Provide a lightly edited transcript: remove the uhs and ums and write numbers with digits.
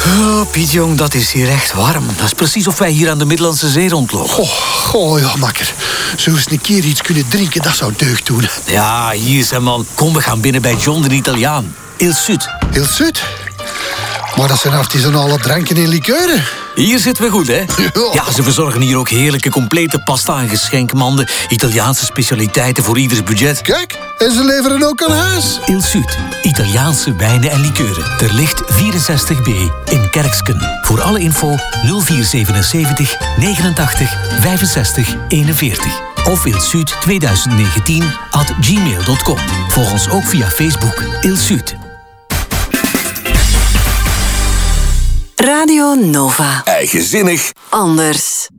Oh, Piet Jong, dat is hier echt warm. Dat is precies of wij hier aan de Middellandse Zee rondlopen. Oh ja, makker. Zo eens een keer iets kunnen drinken, dat zou deugd doen. Ja, hier zijn man. Kom, we gaan binnen bij John de Italiaan. Il Sud. Il Sud? Maar dat zijn artisanale dranken en likeuren. Hier zitten we goed, hè? Ja, ze verzorgen hier ook heerlijke, complete pasta en geschenkmanden. Italiaanse specialiteiten voor ieders budget. Kijk, en ze leveren ook aan huis. Il Sud. Italiaanse wijnen en likeuren. Ter Licht 64B in Kerksken. Voor alle info 0477 89 65 41. Of ilsud2019@gmail.com. Volg ons ook via Facebook. Il Sud. Radio Nova. Eigenzinnig. Anders.